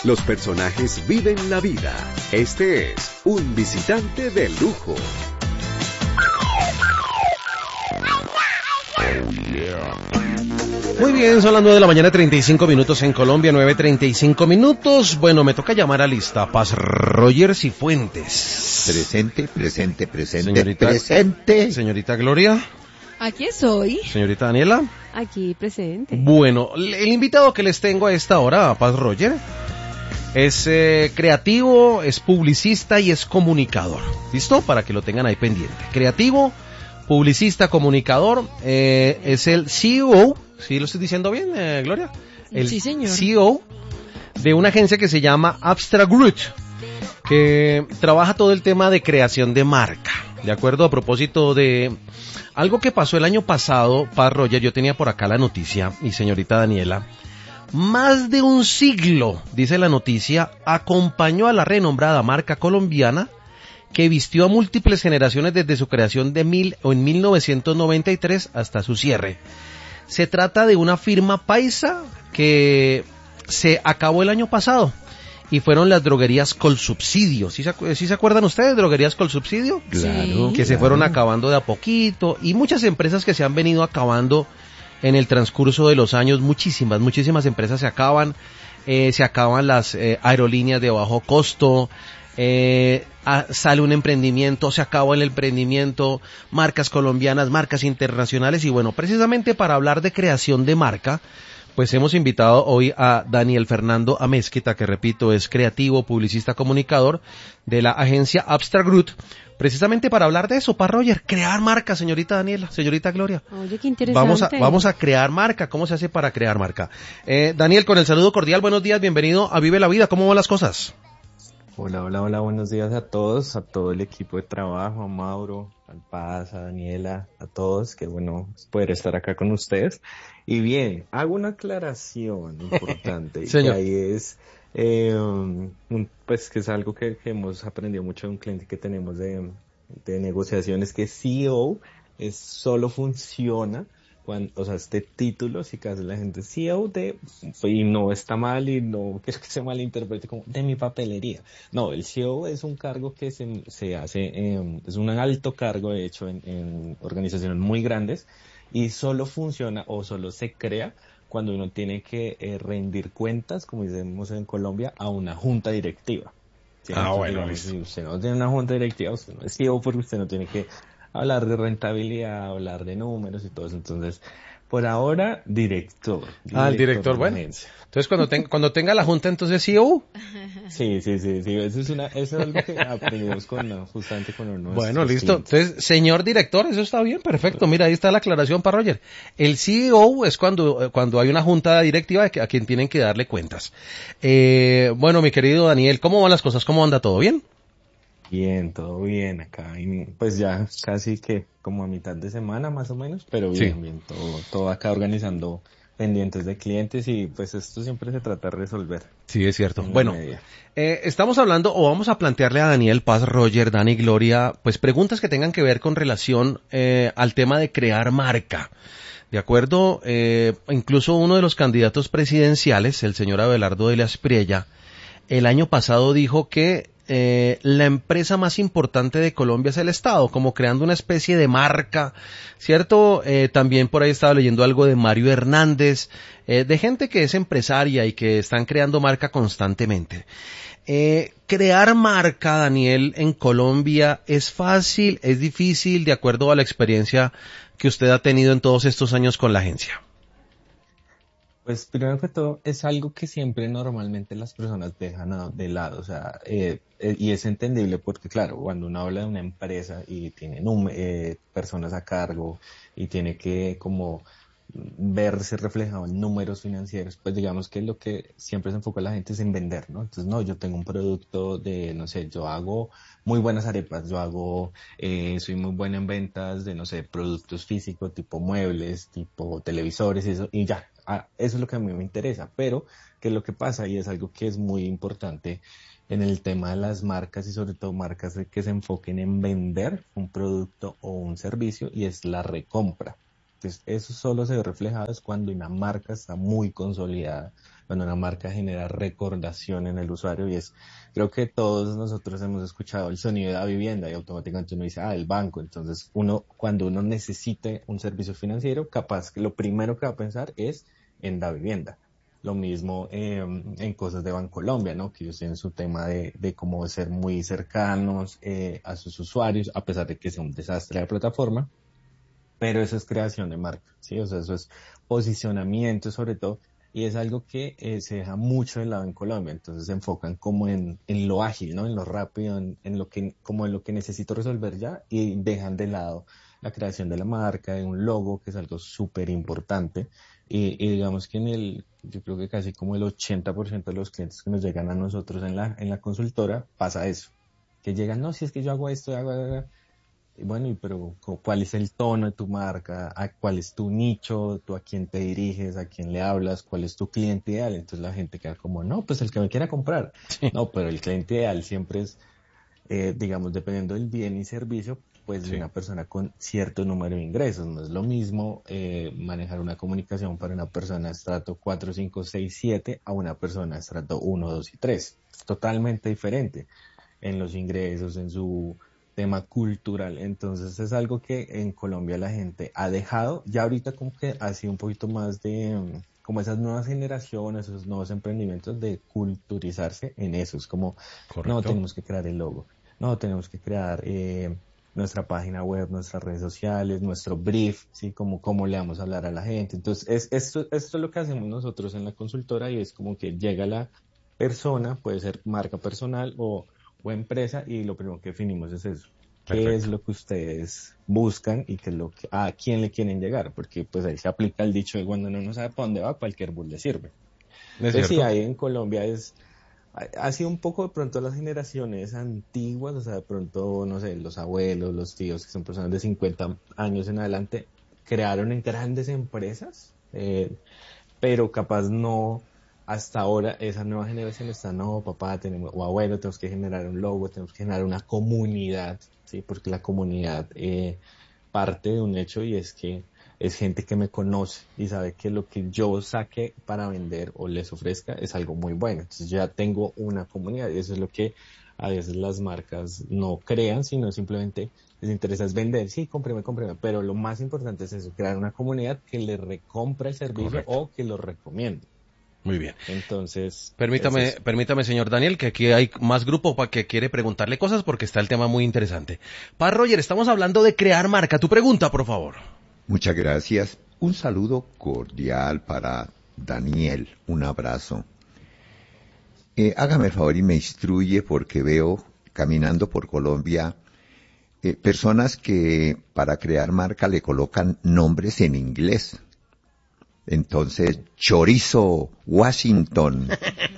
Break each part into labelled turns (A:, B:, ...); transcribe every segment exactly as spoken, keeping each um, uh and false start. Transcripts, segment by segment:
A: Los personajes viven la vida. Este es Un Visitante de Lujo.
B: Muy bien, son las nueve de la mañana, treinta y cinco minutos en Colombia, nueve treinta y cinco minutos. Bueno, me toca llamar a lista Paz Roger Cifuentes.
C: Presente, presente, presente,
B: señorita,
C: presente.
B: Señorita Gloria.
D: Aquí estoy.
B: Señorita Daniela.
D: Aquí presente.
B: Bueno, el invitado que les tengo a esta hora, Paz Roger, es eh, creativo, es publicista y es comunicador. ¿Listo? Para que lo tengan ahí pendiente. Creativo, publicista, comunicador, eh, es el C E O, ¿sí lo estoy diciendo bien, eh, Gloria? El
D: sí, señor.
B: C E O de una agencia que se llama Abstract Root, que trabaja todo el tema de creación de marca. De acuerdo, a propósito de algo que pasó el año pasado, Paz Roger, yo tenía por acá la noticia, y señorita Daniela, más de un siglo, dice la noticia, acompañó a la renombrada marca colombiana que vistió a múltiples generaciones desde su creación de mil, o en mil novecientos noventa y tres hasta su cierre. Se trata de una firma paisa que se acabó el año pasado y fueron las droguerías Colsubsidio. ¿Sí se, acu- ¿sí se acuerdan ustedes de droguerías Colsubsidio?
C: Claro.
B: Que
C: claro.
B: se fueron acabando de a poquito y muchas empresas que se han venido acabando en el transcurso de los años, muchísimas, muchísimas empresas se acaban, eh, se acaban las eh, aerolíneas de bajo costo, eh, a, sale un emprendimiento, se acaba el emprendimiento, marcas colombianas, marcas internacionales y bueno, precisamente para hablar de creación de marca, pues hemos invitado hoy a Daniel Fernando Amezquita, que repito, es creativo, publicista, comunicador de la agencia Abstract Root, precisamente para hablar de eso, para Roger, crear marca, señorita Daniela, señorita Gloria.
D: Oye, qué interesante.
B: Vamos a, vamos a crear marca, ¿cómo se hace para crear marca? Eh, Daniel, con el saludo cordial, buenos días, bienvenido a Vive la Vida, ¿cómo van las cosas?
E: Hola, hola, hola, buenos días a todos, a todo el equipo de trabajo, a Mauro, al Paz, a Daniela, a todos, qué bueno poder estar acá con ustedes. Y bien, hago una aclaración importante, y que ahí es, eh, un, pues que es algo que, que hemos aprendido mucho de un cliente que tenemos de, de negociaciones, que C E O es, solo funciona cuando, o sea, este título, si casi la gente C E O de, y no está mal y no que se malinterprete como de mi papelería. No, el C E O es un cargo que se, se hace, eh, es un alto cargo de hecho en, en organizaciones muy grandes y solo funciona o solo se crea cuando uno tiene que eh, rendir cuentas, como decimos en Colombia, a una junta directiva. ¿Sí?
B: Ah,
E: Entonces,
B: bueno,
E: digamos, si usted no tiene una junta directiva, usted no es C E O porque usted no tiene que hablar de rentabilidad, hablar de números y todo eso. Entonces, por ahora, director. director
B: Ah, el director,
E: de
B: bueno.
E: agencia.
B: Entonces, cuando, ten, cuando tenga la junta, entonces C E O.
E: Sí, sí, sí, sí. Eso es una, eso es algo que aprendimos con, justamente con uno de
B: Bueno,
E: nuestros
B: listo.
E: clientes.
B: Entonces, señor director, eso está bien, perfecto. Mira, ahí está la aclaración para Roger. El C E O es cuando, cuando hay una junta directiva a quien tienen que darle cuentas. Eh, bueno, mi querido Daniel, ¿cómo van las cosas? ¿Cómo anda todo? ¿Bien?
E: Bien, todo bien acá. Y pues ya casi que como a mitad de semana más o menos, pero bien,
B: Sí.
E: bien, todo, todo acá organizando pendientes de clientes y pues esto siempre se trata de resolver.
B: Sí, es cierto.
E: en la
B: Bueno,
E: medida.
B: eh, estamos hablando o vamos a plantearle a Daniel, Paz, Roger, Dani, Gloria, pues preguntas que tengan que ver con relación eh, al tema de crear marca. De acuerdo, eh, incluso uno de los candidatos presidenciales, el señor Abelardo de la Espriella, el año pasado dijo que eh, la empresa más importante de Colombia es el Estado, como creando una especie de marca, ¿cierto? Eh, también por ahí estaba leyendo algo de Mario Hernández, eh, de gente que es empresaria y que están creando marca constantemente. Eh, crear marca, Daniel, en Colombia, ¿es fácil, es difícil, de acuerdo a la experiencia que usted ha tenido en todos estos años con la agencia?
E: Pues primero que todo es algo que siempre normalmente las personas dejan a- de lado, o sea, eh, eh, y es entendible porque claro, cuando uno habla de una empresa y tiene num- eh, personas a cargo y tiene que como verse reflejado en números financieros, pues digamos que lo que siempre se enfoca la gente es en vender, ¿no? Entonces, no, yo tengo un producto de, no sé, yo hago muy buenas arepas, yo hago, eh, soy muy buena en ventas de, no sé, productos físicos, tipo muebles, tipo televisores y eso, y ya, ah, eso es lo que a mí me interesa, pero, ¿qué es lo que pasa? Y es algo que es muy importante en el tema de las marcas y sobre todo marcas que se enfoquen en vender un producto o un servicio y es la recompra. Entonces, eso solo se ve reflejado es cuando una marca está muy consolidada, cuando una marca genera recordación en el usuario y es, creo que todos nosotros hemos escuchado el sonido de la vivienda y automáticamente uno dice, ah, el banco. Entonces uno, cuando uno necesite un servicio financiero, capaz que lo primero que va a pensar es en la vivienda. Lo mismo eh, en cosas de Bancolombia, ¿no? Que ellos tienen su tema de, de cómo ser muy cercanos eh, a sus usuarios, a pesar de que sea un desastre la plataforma. Pero eso es creación de marca, ¿sí? O sea, eso es posicionamiento sobre todo, y es algo que eh, se deja mucho de lado en Colombia. Entonces se enfocan como en, en lo ágil, ¿no? En lo rápido, en, en lo que, como en lo que necesito resolver ya, y dejan de lado la creación de la marca, de un logo, que es algo súper importante. Y, y digamos que en el, yo creo que casi como el ochenta por ciento de los clientes que nos llegan a nosotros en la, en la consultora pasa eso. Que llegan, no, si es que yo hago esto, hago, hago, y bueno, y pero ¿cuál es el tono de tu marca? ¿A cuál es tu nicho? ¿Tú a quién te diriges? ¿A quién le hablas? ¿Cuál es tu cliente ideal? Entonces la gente queda como, no, pues el que me quiera comprar.
B: Sí.
E: No, pero el cliente ideal siempre es, eh, digamos, dependiendo del bien y servicio, pues
B: Sí.
E: de una persona con cierto número de ingresos. No es lo mismo eh, manejar una comunicación para una persona de estrato cuatro, cinco, seis, siete a una persona de estrato uno, dos y tres. Es totalmente diferente en los ingresos, en su tema cultural. Entonces es algo que en Colombia la gente ha dejado, ya ahorita como que ha sido un poquito más de, um, como esas nuevas generaciones, esos nuevos emprendimientos de culturizarse en eso. Es como,
B: Correcto.
E: no, tenemos que crear el logo, no, tenemos que crear eh, nuestra página web, nuestras redes sociales, nuestro brief, ¿sí? Como cómo le vamos a hablar a la gente. Entonces, es, esto, esto es lo que hacemos nosotros en la consultora, y es como que llega la persona, puede ser marca personal o, o empresa, y lo primero que definimos es eso. ¿Qué
B: Perfecto.
E: es lo que ustedes buscan y qué es lo que, a quién le quieren llegar? Porque pues ahí se aplica el dicho de cuando uno no sabe para dónde va, cualquier bus le sirve.
B: ¿Es
E: Entonces sí,
B: cierto?
E: ahí en Colombia es, ha ha sido un poco de pronto las generaciones antiguas, o sea, de pronto, no sé, los abuelos, los tíos, que son personas de cincuenta años en adelante, crearon en grandes empresas, eh, pero capaz no, hasta ahora esa nueva generación está, no, papá, tenemos, o abuelo, tenemos que generar un logo, tenemos que generar una comunidad, ¿sí? Porque la comunidad eh, parte de un hecho, y es que es gente que me conoce y sabe que lo que yo saque para vender o les ofrezca es algo muy bueno. Entonces ya tengo una comunidad, y eso es lo que a veces las marcas no crean, sino simplemente les interesa es vender, sí, cómpreme, cómpreme, pero lo más importante es eso, crear una comunidad que le recompre el servicio
B: Correcto.
E: o que lo recomiende.
B: Muy bien.
E: Entonces,
B: Permítame,
E: es eso.
B: permítame, señor Daniel, que aquí hay más grupo para que quiere preguntarle cosas porque está el tema muy interesante. Pa Roger, estamos hablando de crear marca. Tu pregunta, por favor.
C: Muchas gracias. Un saludo cordial para Daniel. Un abrazo. Eh, hágame el favor y me instruye, porque veo caminando por Colombia eh, personas que para crear marca le colocan nombres en inglés. Entonces, Chorizo Washington.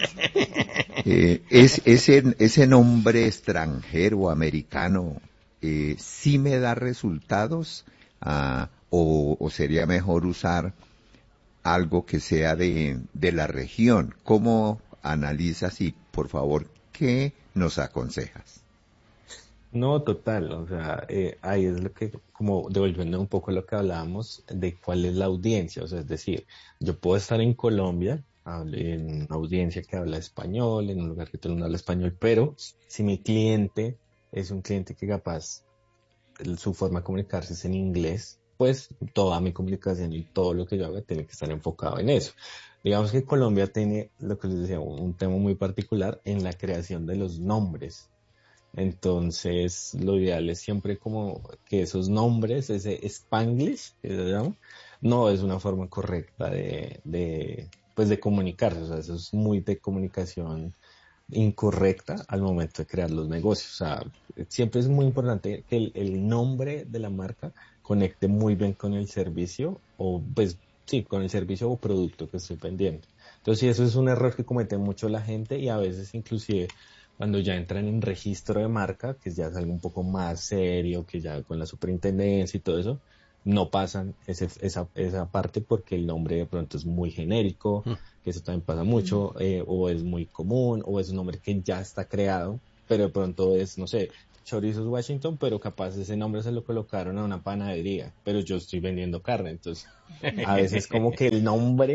C: Eh, es, ese, ese nombre extranjero, americano, eh, ¿sí me da resultados? Ah, o, o sería mejor usar algo que sea de, de la región. ¿Cómo analizas y, por favor, qué nos aconsejas?
E: No, total, o sea, eh, ahí es lo que, como devolviendo un poco lo que hablábamos de cuál es la audiencia, o sea, es decir, yo puedo estar en Colombia, hable- en una audiencia que habla español, en un lugar que todo el mundo habla español, pero si mi cliente es un cliente que capaz el- su forma de comunicarse es en inglés, pues toda mi comunicación y todo lo que yo haga tiene que estar enfocado en eso. Digamos que Colombia tiene, lo que les decía, un, un tema muy particular en la creación de los nombres. Entonces, lo ideal es siempre como que esos nombres, ese Spanglish, que se llama, no es una forma correcta de, de, pues de comunicarse. O sea, eso es muy de comunicación incorrecta al momento de crear los negocios. O sea, siempre es muy importante que el, el nombre de la marca conecte muy bien con el servicio, o pues sí, con el servicio o producto que estoy vendiendo. Entonces, sí, eso es un error que comete mucho la gente, y a veces inclusive cuando ya entran en registro de marca, que ya es algo un poco más serio, que ya con la superintendencia y todo eso, no pasan ese, esa, esa parte porque el nombre de pronto es muy genérico,
B: Mm.
E: que eso también pasa mucho, eh, o es muy común, o es un nombre que ya está creado, pero de pronto es, no sé, Chorizos Washington, pero capaz ese nombre se lo colocaron a una panadería, pero yo estoy vendiendo carne, entonces a veces como que el nombre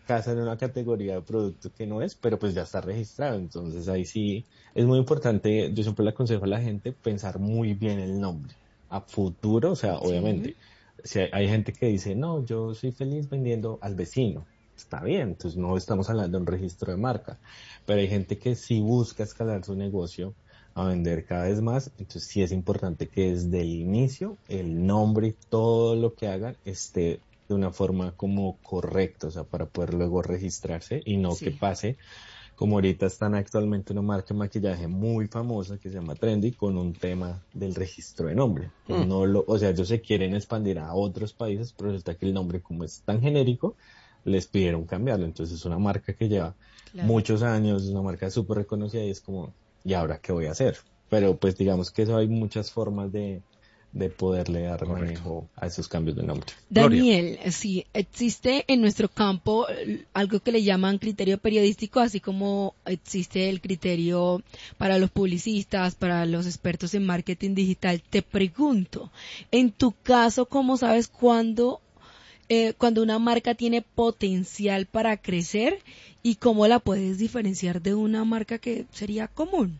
E: casa en una categoría de producto que no es, pero pues ya está registrado. Entonces ahí sí es muy importante, yo siempre le aconsejo a la gente pensar muy bien el nombre. A futuro, o sea,
D: Sí.
E: obviamente, si hay, hay gente que dice, no, yo soy feliz vendiendo al vecino. Está bien, entonces no estamos hablando de un registro de marca, pero hay gente que sí busca escalar su negocio a vender cada vez más, entonces sí es importante que desde el inicio el nombre y todo lo que hagan esté de una forma como correcta, o sea, para poder luego registrarse y no que
D: Sí.
E: pase como ahorita están actualmente una marca de maquillaje muy famosa que se llama Trendy con un tema del registro de nombre.
B: Hmm.
E: No lo, o sea, ellos se quieren expandir a otros países, pero resulta que el nombre como es tan genérico, les pidieron cambiarlo. Entonces es una marca que lleva
D: Claro.
E: muchos años, es una marca súper reconocida y es como, ¿y ahora qué voy a hacer? Pero pues digamos que eso hay muchas formas de, de poderle dar
B: Correcto.
E: manejo a esos cambios de nombre.
B: Gloria.
D: Daniel, sí, existe en nuestro campo eh, algo que le llaman criterio periodístico, así como existe el criterio para los publicistas, para los expertos en marketing digital. Te pregunto, en tu caso, ¿cómo sabes cuándo, eh, cuando una marca tiene potencial para crecer y cómo la puedes diferenciar de una marca que sería común?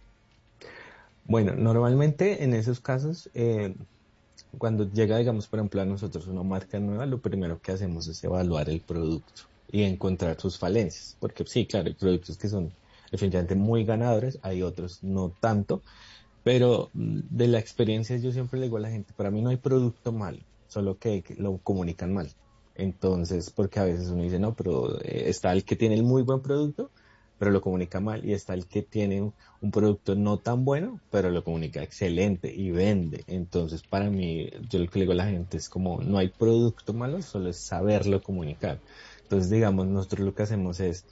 E: Bueno, normalmente en esos casos, eh, cuando llega, digamos, por ejemplo, a nosotros una marca nueva, lo primero que hacemos es evaluar el producto y encontrar sus falencias. Porque sí, claro, hay productos que son definitivamente muy ganadores, hay otros no tanto, pero mm, de la experiencia yo siempre le digo a la gente, para mí no hay producto malo, solo que, que lo comunican mal. Entonces, porque a veces uno dice, no, pero eh, está el que tiene el muy buen producto, pero lo comunica mal, y está el que tiene un, un producto no tan bueno, pero lo comunica excelente y vende. Entonces, para mí, yo lo que le digo a la gente es como, no hay producto malo, solo es saberlo comunicar. Entonces, digamos, nosotros lo que hacemos es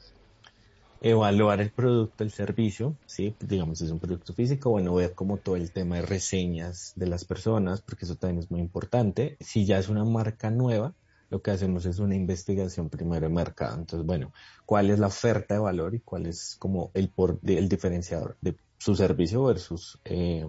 E: evaluar el producto, el servicio, sí, digamos, si es un producto físico, bueno, ver como todo el tema de reseñas de las personas, porque eso también es muy importante. Si ya es una marca nueva, lo que hacemos es una investigación primero de mercado. Entonces, bueno, ¿cuál es la oferta de valor y cuál es como el por, el diferenciador de su servicio versus eh,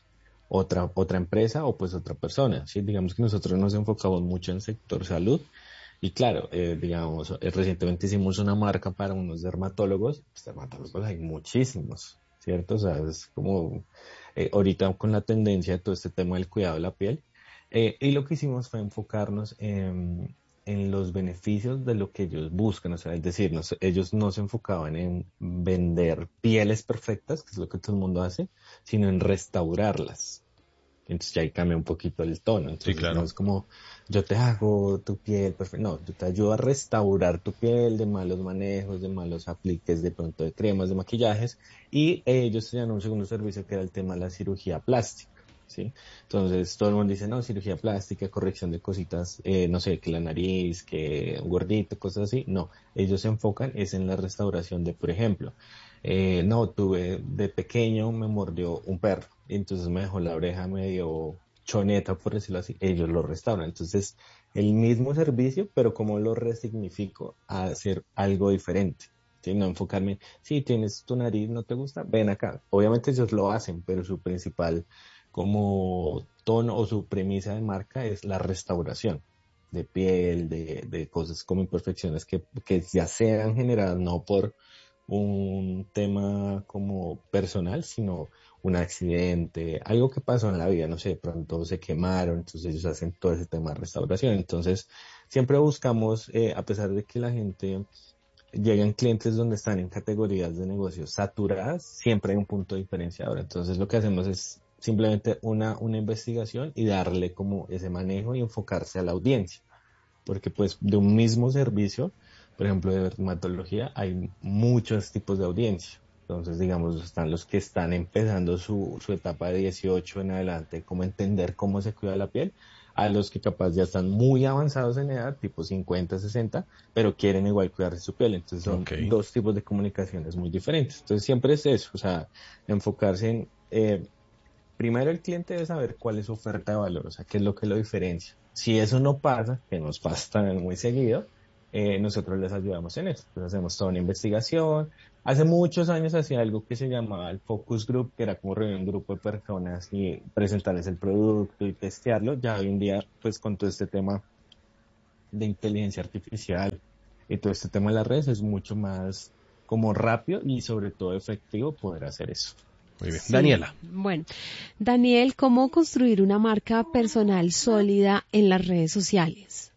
E: otra otra empresa o pues otra persona? Sí, digamos que nosotros nos enfocamos mucho en el sector salud. Y claro, eh, digamos, eh, recientemente hicimos una marca para unos dermatólogos. Pues dermatólogos hay muchísimos, ¿cierto? O sea, es como eh, ahorita con la tendencia de todo este tema del cuidado de la piel. Eh, y lo que hicimos fue enfocarnos en, en los beneficios de lo que ellos buscan. O sea, es decir, nos- ellos no se enfocaban en vender pieles perfectas, que es lo que todo el mundo hace, sino en restaurarlas. Entonces ya ahí cambia un poquito el tono.
B: Sí,
E: Entonces
B: claro.
E: no es como yo te hago tu piel perfecta. No, yo te ayudo a restaurar tu piel de malos manejos, de malos apliques de pronto de cremas, de maquillajes. Y eh, ellos tenían un segundo servicio que era el tema de la cirugía plástica. ¿Sí? Entonces todo el mundo dice, no, cirugía plástica, corrección de cositas, eh, no sé, que la nariz, que un gordito, cosas así. No, ellos se enfocan es en la restauración de, por ejemplo, eh, no, tuve de pequeño me mordió un perro, y entonces me dejó la oreja medio choneta, por decirlo así, ellos lo restauran. Entonces, el mismo servicio, pero como lo resignifico a hacer algo diferente. ¿Sí? No enfocarme, si tienes tu nariz, no te gusta, ven acá. Obviamente ellos lo hacen, pero su principal como tono o su premisa de marca es la restauración de piel, de, de cosas como imperfecciones que, que ya sean generadas no por un tema como personal, sino un accidente, algo que pasó en la vida, no sé, de pronto se quemaron, entonces ellos hacen todo ese tema de restauración. Entonces, siempre buscamos, eh, a pesar de que la gente llega en clientes donde están en categorías de negocios saturadas, siempre hay un punto diferenciador. Entonces, lo que hacemos es simplemente una, una investigación y darle como ese manejo y enfocarse a la audiencia, porque pues de un mismo servicio, por ejemplo, de dermatología, hay muchos tipos de audiencia. Entonces, digamos, están los que están empezando su, su etapa de dieciocho en adelante, cómo entender cómo se cuida la piel, a los que capaz ya están muy avanzados en edad, tipo cincuenta, sesenta, pero quieren igual cuidar su piel. Entonces son
B: Ok.
E: dos tipos de comunicaciones muy diferentes. Entonces siempre es eso, o sea, enfocarse en, eh, primero el cliente debe saber cuál es su oferta de valor, o sea, qué es lo que lo diferencia. Si eso no pasa, que nos pasa también muy seguido, eh, nosotros les ayudamos en eso. Entonces hacemos toda una investigación. Hace muchos años hacía algo que se llamaba el Focus Group, que era como reunir un grupo de personas y presentarles el producto y testearlo. Ya hoy en día, pues con todo este tema de inteligencia artificial Y todo este tema de las redes es mucho más como rápido y sobre todo efectivo poder hacer eso.
B: Muy bien.
F: Sí.
B: Daniela.
F: Bueno, Daniel, ¿cómo construir una marca personal sólida en las redes sociales?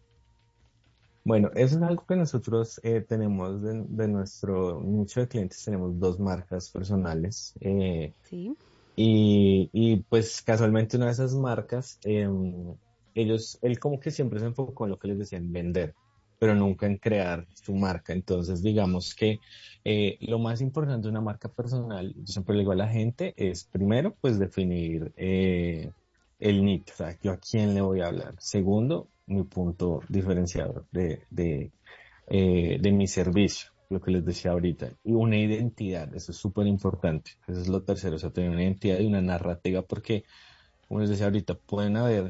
E: Bueno, eso es algo que nosotros eh, tenemos de, de nuestro nicho de clientes, tenemos dos marcas personales. Eh,
F: Sí.
E: Y, y pues casualmente una de esas marcas, eh, ellos, él como que siempre se enfocó en lo que les decía, en vender, pero nunca en crear su marca. Entonces, digamos que eh, lo más importante de una marca personal, yo siempre le digo a la gente, es primero, pues definir eh, el nicho, o sea, yo a quién le voy a hablar. Segundo, mi punto diferenciador de, de, eh, de mi servicio, lo que les decía ahorita, y una identidad, eso es súper importante, eso es lo tercero, o sea, tener una identidad y una narrativa, porque, como les decía ahorita, pueden haber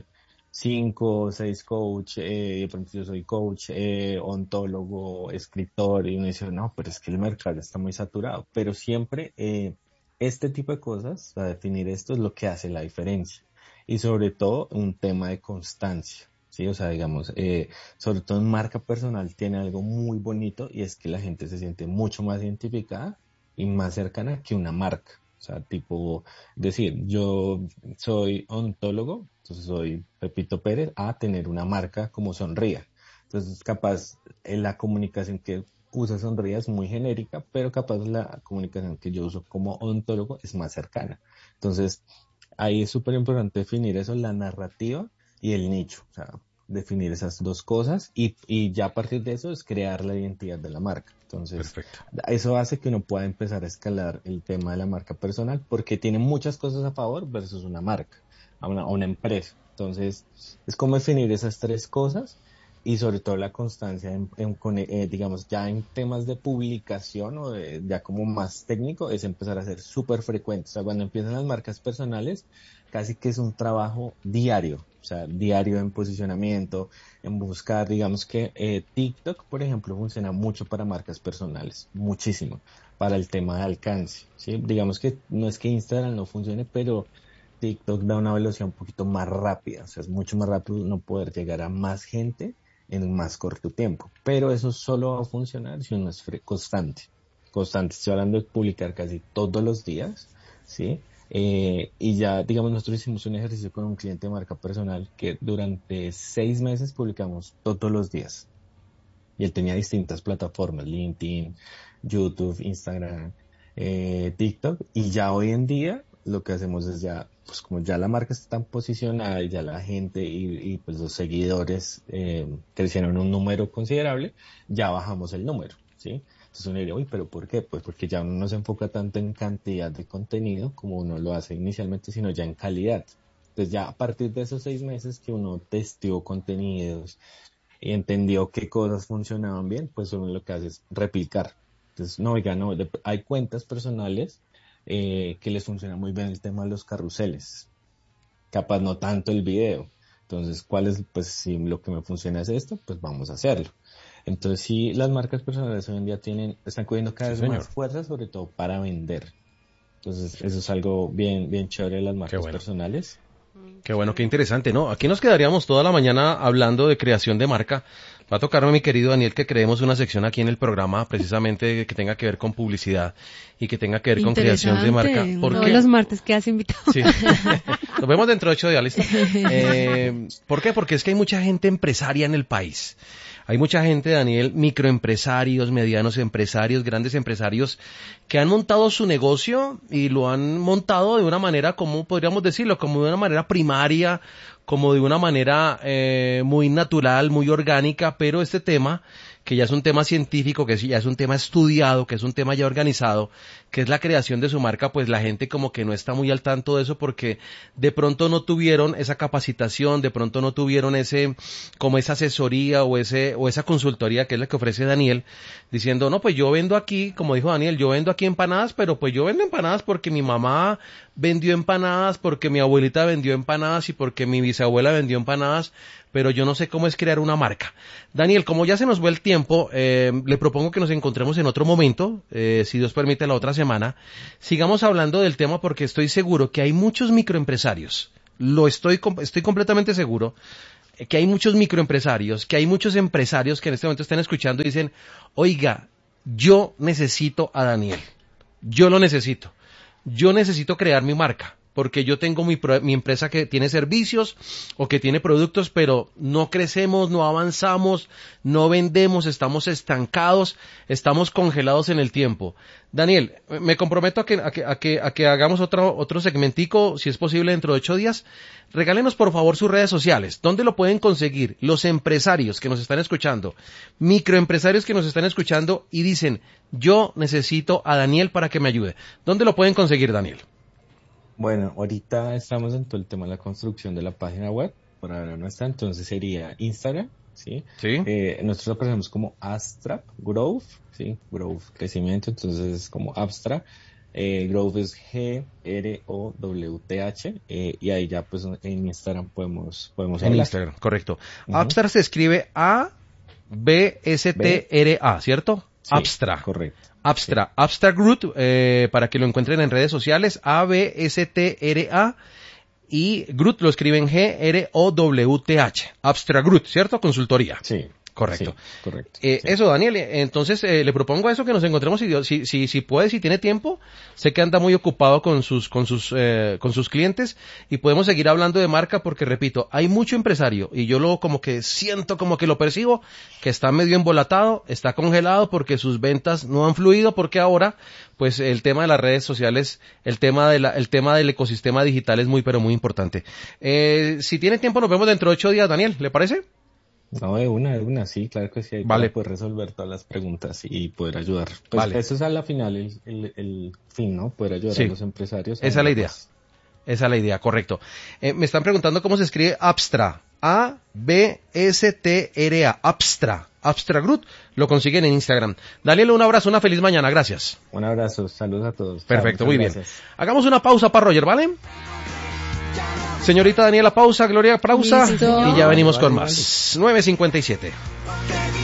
E: cinco o seis coach, eh, de pronto yo soy coach, eh, ontólogo, escritor, y uno dice, no, pero es que el mercado está muy saturado, pero siempre eh, este tipo de cosas, para definir esto, es lo que hace la diferencia, y sobre todo un tema de constancia. Sí, o sea, digamos, eh, sobre todo en marca personal tiene algo muy bonito y es que la gente se siente mucho más identificada y más cercana que una marca. O sea, tipo, decir, yo soy ontólogo, entonces soy Pepito Pérez, a tener una marca como Sonría. Entonces, capaz, eh, la comunicación que usa Sonría es muy genérica, pero capaz la comunicación que yo uso como ontólogo es más cercana. Entonces, ahí es súper importante definir eso, la narrativa y el nicho, o sea, definir esas dos cosas y, y ya a partir de eso es crear la identidad de la marca. Entonces,
B: Perfecto.
E: eso hace que uno pueda empezar a escalar el tema de la marca personal porque tiene muchas cosas a favor versus una marca, a una, a una empresa. Entonces, es como definir esas tres cosas y sobre todo la constancia en, en con, eh, digamos, ya en temas de publicación o de, ya como más técnico, es empezar a ser súper frecuente. O sea, cuando empiezan las marcas personales, casi que es un trabajo diario, o sea, diario en posicionamiento, en buscar, digamos que eh, TikTok, por ejemplo, funciona mucho para marcas personales, muchísimo, para el tema de alcance, ¿sí? Digamos que no es que Instagram no funcione, pero TikTok da una velocidad un poquito más rápida, o sea, es mucho más rápido no poder llegar a más gente en un más corto tiempo, pero eso solo va a funcionar si uno es constante, constante, estoy hablando de publicar casi todos los días, ¿sí? Eh, y ya, digamos, nosotros hicimos un ejercicio con un cliente de marca personal que durante seis meses publicamos todos los días, y él tenía distintas plataformas, LinkedIn, YouTube, Instagram, eh, TikTok, y ya hoy en día lo que hacemos es ya, pues como ya la marca está tan posicionada y ya la gente y, y pues los seguidores eh, crecieron un número considerable, ya bajamos el número, ¿sí? Entonces uno diría, uy, ¿pero por qué? Pues porque ya uno no se enfoca tanto en cantidad de contenido como uno lo hace inicialmente, sino ya en calidad. Entonces ya a partir de esos seis meses que uno testeó contenidos y entendió qué cosas funcionaban bien, pues uno lo que hace es replicar. Entonces, no, oiga, no, de, hay cuentas personales Eh, que les funciona muy bien el tema de los carruseles, capaz no tanto el video, entonces cuál es, pues si lo que me funciona es esto, pues vamos a hacerlo. Entonces sí, las marcas personales hoy en día tienen, están cogiendo cada
B: Sí,
E: vez
B: señor.
E: más fuerza, sobre todo para vender. Entonces eso es algo bien, bien chévere de las marcas
B: bueno.
E: personales.
B: Qué bueno, qué interesante, ¿no? Aquí nos quedaríamos toda la mañana hablando de creación de marca. Va a tocarme, mi querido Daniel, que creemos una sección aquí en el programa precisamente que tenga que ver con publicidad y que tenga que ver con creación de marca.
D: Interesante.
B: ¿Por
F: Todos
B: qué?
F: los martes que has invitado.
B: Sí. Nos vemos dentro de ocho días, ¿listo? Eh, ¿Por qué? Porque es que hay mucha gente empresaria en el país. Hay mucha gente, Daniel, microempresarios, medianos empresarios, grandes empresarios, que han montado su negocio y lo han montado de una manera, como podríamos decirlo, como de una manera primaria, como de una manera eh, muy natural, muy orgánica, pero este tema, que ya es un tema científico, que ya es un tema estudiado, que es un tema ya organizado, que es la creación de su marca, pues la gente como que no está muy al tanto de eso porque de pronto no tuvieron esa capacitación, de pronto no tuvieron ese, como esa asesoría o ese, o esa consultoría que es la que ofrece Daniel, diciendo, no, pues yo vendo aquí, como dijo Daniel, yo vendo aquí empanadas, pero pues yo vendo empanadas porque mi mamá vendió empanadas, porque mi abuelita vendió empanadas y porque mi bisabuela vendió empanadas, pero yo no sé cómo es crear una marca. Daniel, como ya se nos va el tiempo, eh, le propongo que nos encontremos en otro momento, eh, si Dios permite la otra semana, sigamos hablando del tema porque estoy seguro que hay muchos microempresarios, lo estoy, estoy completamente seguro, que hay muchos microempresarios, que hay muchos empresarios que en este momento están escuchando y dicen, oiga, yo necesito a Daniel, yo lo necesito, yo necesito crear mi marca, porque yo tengo mi, mi empresa que tiene servicios o que tiene productos, pero no crecemos, no avanzamos, no vendemos, estamos estancados, estamos congelados en el tiempo. Daniel, me comprometo a que, a que, a que, a que hagamos otro, otro segmentico, si es posible, dentro de ocho días. Regálenos, por favor, sus redes sociales. ¿Dónde lo pueden conseguir los empresarios que nos están escuchando, microempresarios que nos están escuchando y dicen, yo necesito a Daniel para que me ayude? ¿Dónde lo pueden conseguir, Daniel?
E: Bueno, ahorita estamos en todo el tema de la construcción de la página web, por ahora no está, entonces sería Instagram, ¿sí? Sí. Eh, nosotros aparecemos como Abstract Growth, ¿sí? Growth, crecimiento, entonces es como Abstract, eh, Growth es G R O W T H, eh, y ahí ya pues en Instagram podemos, podemos
B: en hablar. Instagram, correcto. Uh-huh. Abstract se escribe A B S T R A, ¿cierto? Sí, Abstract.
E: Correcto.
B: Abstract, sí. Abstract Root, eh, para que lo encuentren en redes sociales, A B S T R A, y Groot lo escriben G R O W T H, Abstract Root, ¿cierto? Consultoría.
E: Sí.
B: Correcto.
E: Sí, correcto.
B: Eh,
E: sí.
B: Eso, Daniel, entonces eh, le propongo eso, que nos encontremos, si, si, si, si puede, si tiene tiempo. Sé que anda muy ocupado con sus, con sus, eh, con sus clientes, y podemos seguir hablando de marca porque, repito, hay mucho empresario y yo lo como que siento, como que lo percibo, que está medio embolatado, está congelado porque sus ventas no han fluido, porque ahora, pues el tema de las redes sociales, el tema de la, el tema del ecosistema digital es muy, pero muy importante. Eh, si tiene tiempo, nos vemos dentro de ocho días, Daniel, ¿le parece?
E: No, de una, de una, sí, claro que sí, hay
B: vale.
E: Para poder resolver todas las preguntas y poder ayudar. Pues
B: vale.
E: Eso es a la final el, el, el fin, ¿no? Poder ayudar
B: sí.
E: a los empresarios.
B: Esa es la idea, más. Esa es la idea, correcto. Eh, me están preguntando cómo se escribe Abstract, A B S T R A, Abstract, Abstract Root, lo consiguen en Instagram. Daniel, un abrazo, una feliz mañana, gracias.
E: Un abrazo, saludos a todos.
B: Perfecto,
E: Chao,
B: muy
E: gracias.
B: bien. Hagamos una pausa para Roger, ¿vale? Señorita Daniela, pausa, Gloria, pausa,
D: Listo.
B: y ya venimos
E: vale,
B: con
E: vale.
B: más. nueve cincuenta y siete.